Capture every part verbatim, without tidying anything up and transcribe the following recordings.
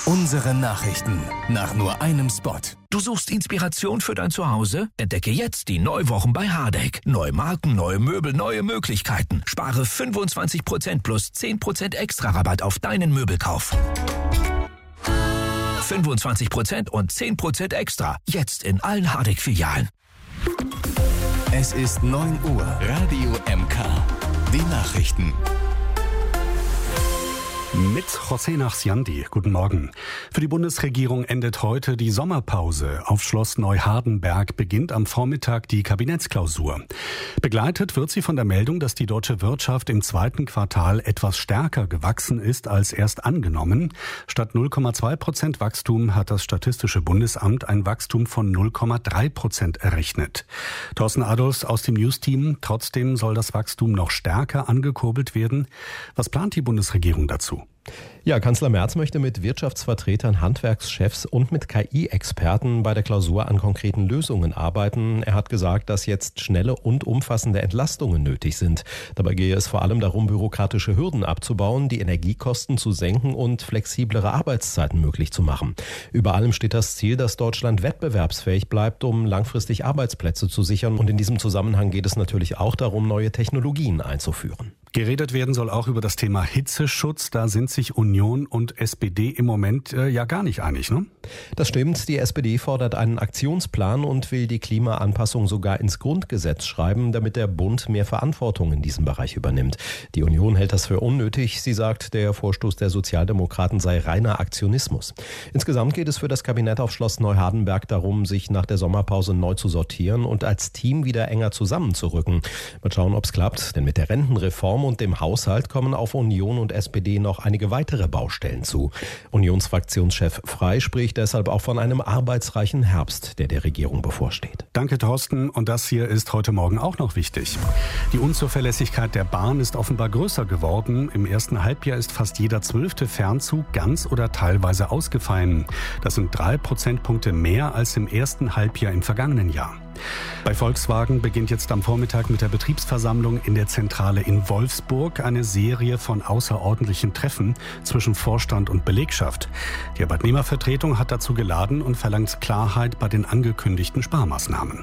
Unsere Nachrichten nach nur einem Spot. Du suchst Inspiration für dein Zuhause? Entdecke jetzt die Neuwochen bei Hardegg. Neue Marken, neue Möbel, neue Möglichkeiten. Spare fünfundzwanzig Prozent plus zehn Prozent extra Rabatt auf deinen Möbelkauf. fünfundzwanzig Prozent und zehn Prozent extra. Jetzt in allen Hardegg-Filialen. Es ist neun Uhr. Radio M K. Die Nachrichten. Mit José Nachsiandi. Guten Morgen. Für die Bundesregierung endet heute die Sommerpause. Auf Schloss Neuhardenberg beginnt am Vormittag die Kabinettsklausur. Begleitet wird sie von der Meldung, dass die deutsche Wirtschaft im zweiten Quartal etwas stärker gewachsen ist als erst angenommen. Statt null Komma zwei Prozent Wachstum hat das Statistische Bundesamt ein Wachstum von null Komma drei Prozent errechnet. Thorsten Adolfs aus dem News-Team. Trotzdem soll das Wachstum noch stärker angekurbelt werden. Was plant die Bundesregierung dazu? Ja, Kanzler Merz möchte mit Wirtschaftsvertretern, Handwerkschefs und mit K I-Experten bei der Klausur an konkreten Lösungen arbeiten. Er hat gesagt, dass jetzt schnelle und umfassende Entlastungen nötig sind. Dabei gehe es vor allem darum, bürokratische Hürden abzubauen, die Energiekosten zu senken und flexiblere Arbeitszeiten möglich zu machen. Über allem steht das Ziel, dass Deutschland wettbewerbsfähig bleibt, um langfristig Arbeitsplätze zu sichern. Und in diesem Zusammenhang geht es natürlich auch darum, neue Technologien einzuführen. Geredet werden soll auch über das Thema Hitzeschutz. Da sind sich Union und S P D im Moment äh, ja gar nicht einig, ne? Das stimmt. Die S P D fordert einen Aktionsplan und will die Klimaanpassung sogar ins Grundgesetz schreiben, damit der Bund mehr Verantwortung in diesem Bereich übernimmt. Die Union hält das für unnötig. Sie sagt, der Vorstoß der Sozialdemokraten sei reiner Aktionismus. Insgesamt geht es für das Kabinett auf Schloss Neuhardenberg darum, sich nach der Sommerpause neu zu sortieren und als Team wieder enger zusammenzurücken. Mal schauen, ob es klappt, denn mit der Rentenreform und dem Haushalt kommen auf Union und S P D noch einige weitere Baustellen zu. Unionsfraktionschef Frey spricht deshalb auch von einem arbeitsreichen Herbst, der der Regierung bevorsteht. Danke, Thorsten. Und das hier ist heute Morgen auch noch wichtig. Die Unzuverlässigkeit der Bahn ist offenbar größer geworden. Im ersten Halbjahr ist fast jeder zwölfte Fernzug ganz oder teilweise ausgefallen. Das sind drei Prozentpunkte mehr als im ersten Halbjahr im vergangenen Jahr. Bei Volkswagen beginnt jetzt am Vormittag mit der Betriebsversammlung in der Zentrale in Wolfsburg eine Serie von außerordentlichen Treffen zwischen Vorstand und Belegschaft. Die Arbeitnehmervertretung hat dazu geladen und verlangt Klarheit bei den angekündigten Sparmaßnahmen.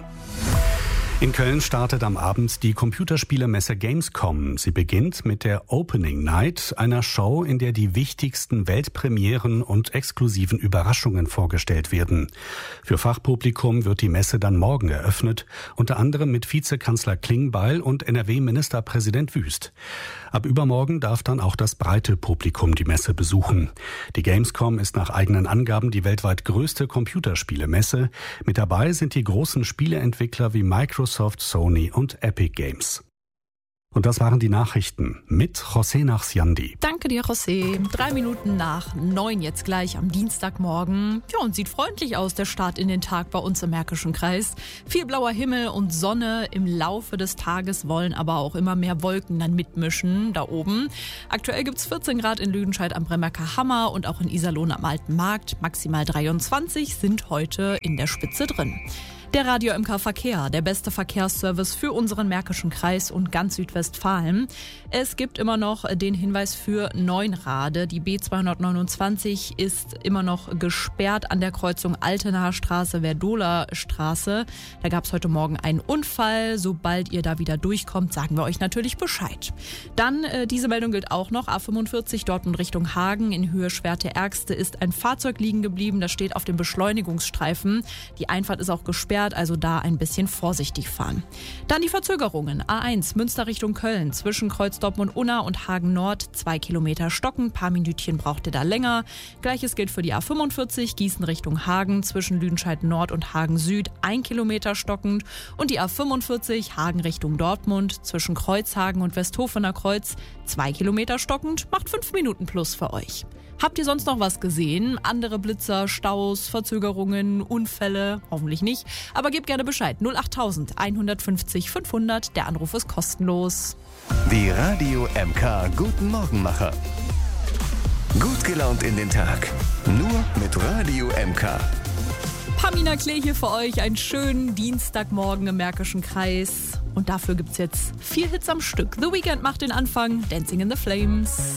In Köln startet am Abend die Computerspielemesse Gamescom. Sie beginnt mit der Opening Night, einer Show, in der die wichtigsten Weltpremieren und exklusiven Überraschungen vorgestellt werden. Für Fachpublikum wird die Messe dann morgen eröffnet, unter anderem mit Vizekanzler Klingbeil und N R W-Ministerpräsident Wüst. Ab übermorgen darf dann auch das breite Publikum die Messe besuchen. Die Gamescom ist nach eigenen Angaben die weltweit größte Computerspielemesse. Mit dabei sind die großen Spieleentwickler wie Microsoft, Sony und Epic Games. Und das waren die Nachrichten mit José Nachsiandi. Danke dir, José. Drei Minuten nach neun jetzt gleich am Dienstagmorgen. Ja, und sieht freundlich aus, der Start in den Tag bei uns im Märkischen Kreis. Viel blauer Himmel und Sonne. Im Laufe des Tages wollen aber auch immer mehr Wolken dann mitmischen da oben. Aktuell gibt's vierzehn Grad in Lüdenscheid am Bremmerker Hammer und auch in Iserlohn am Alten Markt. Maximal dreiundzwanzig sind heute in der Spitze drin. Der Radio M K Verkehr, der beste Verkehrsservice für unseren Märkischen Kreis und ganz Südwestfalen. Es gibt immer noch den Hinweis für Neunrade. Die B zweihundertneunundzwanzig ist immer noch gesperrt an der Kreuzung Altenaer Straße, Werdoler Straße. Da gab es heute Morgen einen Unfall. Sobald ihr da wieder durchkommt, sagen wir euch natürlich Bescheid. Dann, äh, diese Meldung gilt auch noch, A fünfundvierzig Dortmund Richtung Hagen in Höhe Schwerte-Ärgste ist ein Fahrzeug liegen geblieben. Das steht auf dem Beschleunigungsstreifen. Die Einfahrt ist auch gesperrt. Also da ein bisschen vorsichtig fahren. Dann die Verzögerungen. A eins Münster Richtung Köln zwischen Kreuz Dortmund-Unna und Hagen Nord. Zwei Kilometer stocken, paar Minütchen braucht ihr da länger. Gleiches gilt für die A fünfundvierzig Gießen Richtung Hagen zwischen Lüdenscheid Nord und Hagen Süd. Ein Kilometer stockend. Und die A fünfundvierzig Hagen Richtung Dortmund zwischen Kreuzhagen und Westhofener Kreuz. Zwei Kilometer stockend, macht fünf Minuten plus für euch. Habt ihr sonst noch was gesehen? Andere Blitzer, Staus, Verzögerungen, Unfälle? Hoffentlich nicht. Aber gebt gerne Bescheid. null acht einhundertfünfzig fünfhundert. Der Anruf ist kostenlos. Die Radio M K Guten Morgenmacher. Gut gelaunt in den Tag. Nur mit Radio M K. Pamina Klee hier für euch. Einen schönen Dienstagmorgen im Märkischen Kreis. Und dafür gibt's jetzt vier Hits am Stück. The Weeknd macht den Anfang. Dancing in the Flames.